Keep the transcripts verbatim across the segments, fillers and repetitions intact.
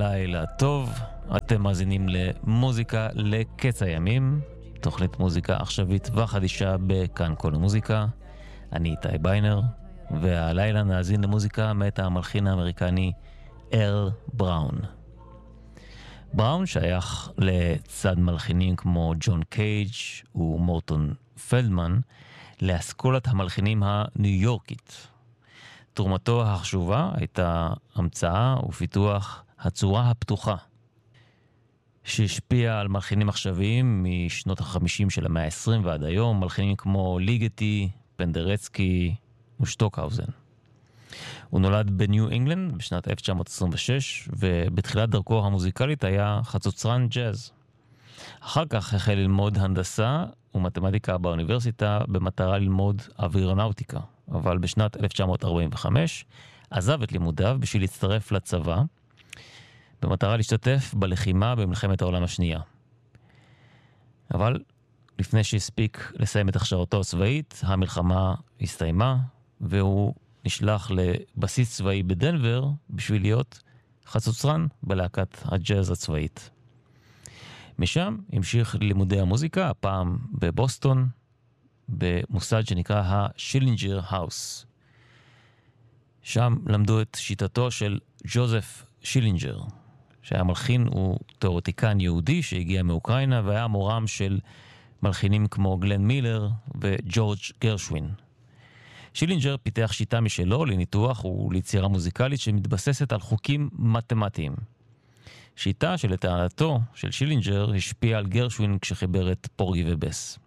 לילה טוב, אתם מאזינים למוזיקה לקץ הימים, תוכנית מוזיקה עכשווית וחדישה בכאן כל המוזיקה. אני איתי ביינר, והלילה נאזין למוזיקה מאת המלחין האמריקני ארל בראון. בראון שייך לצד מלחינים כמו ג'ון קייג' ומורטון פלדמן, לאסכולת המלחינים הניו יורקית. תרומתו החשובה הייתה המצאה ופיתוח הצורה הפתוחה, שהשפיעה על מלחינים עכשוויים משנות ה-חמישים של המאה ה-עשרים ועד היום, מלחינים כמו ליגטי, פנדרצקי ושטוקהאוזן. הוא נולד בניו אינגלנד בשנת אלף תשע מאות עשרים ושש, ובתחילת דרכו המוזיקלית היה חצוצרן ג'אז. אחר כך החל ללמוד הנדסה ומתמטיקה באוניברסיטה במטרה ללמוד אווירונאוטיקה. אבל בשנת אלף תשע מאות ארבעים וחמש עזב את לימודיו בשביל להצטרף לצבא, במטרה להשתתף בלחימה במלחמת העולם השנייה. אבל לפני שהספיק לסיים את הכשרתו הצבאית, המלחמה הסתיימה, והוא נשלח לבסיס צבאי בדנבר בשביל להיות חצוצרן בלהקת הג'אז הצבאית. משם המשיך לימודי המוזיקה, הפעם בבוסטון, במוסד שנקרא השילינג'ר האוס. שם למדו את שיטתו של ג'וזף שילינג'ר, שהיה מלחין ותיאורטיקן יהודי שהגיע מאוקראינה, והיה מורם של מלחינים כמו גלן מילר וג'ורג' גרשווין. שילינג'ר פיתח שיטה משלו לניתוח וליצירה מוזיקלית שמתבססת על חוקים מתמטיים. שיטה שלטענתו של שילינג'ר השפיעה על גרשווין כשחיבר את פורגי ובס.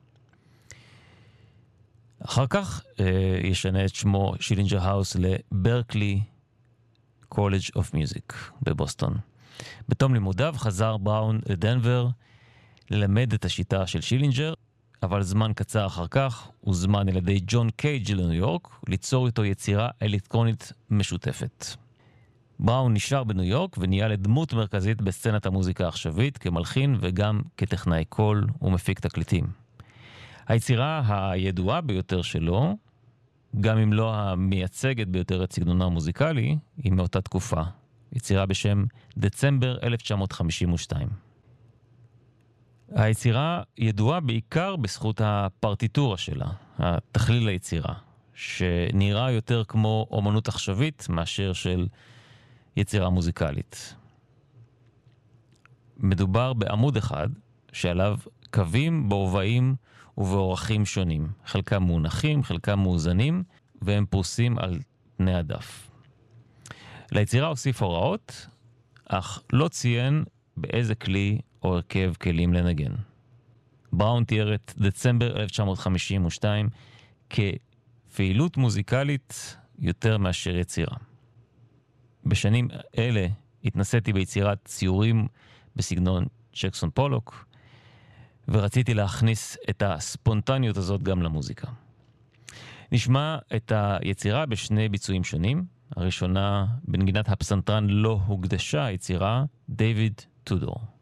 אחר כך אה, ישנה את שמו שילינג'ר האוס לברקלי קולג' אוף מיוזיק בבוסטון. בתום לימודיו חזר בראון לדנבר ללמד את השיטה של שילינג'ר, אבל זמן קצר אחר כך הוזמן על ידי ג'ון קייג' לניו יורק ליצור איתו יצירה אלקטרונית משותפת. בראון נשאר בניו יורק ונהיה לדמות מרכזית בסצנת המוזיקה העכשווית כמלחין וגם כטכנאי קול ומפיק תקליטים. היצירה הידועה ביותר שלו, גם אם לא המייצגת ביותר את סגנונו המוזיקלי, היא מאותה תקופה. יצירה בשם דצמבר אלף תשע מאות חמישים ושתיים. היצירה ידועה בעיקר בזכות הפרטיטורה שלה, התכליל היצירה, שנראה יותר כמו אומנות עכשווית מאשר של יצירה מוזיקלית. מדובר בעמוד אחד שעליו קווים בהובעים ובאורחים שונים, חלקם מונחים, חלקם מאוזנים, והם פרוסים על פני הדף. ליצירה הוסיף הוראות, אך לא ציין באיזה כלי או הרכב כלים לנגן. בראון תיאר את דצמבר אלף תשע מאות חמישים ושתיים כפעילות מוזיקלית יותר מאשר יצירה. בשנים אלה התנסיתי ביצירת ציורים בסגנון ג'קסון פולוק, ורציתי להכניס את הספונטניות הזאת גם למוזיקה. נשמע את היצירה בשני ביצועים שונים. הראשונה, בנגינת הפסנתרן לא הוקדשה, היצירה דיוויד טודור.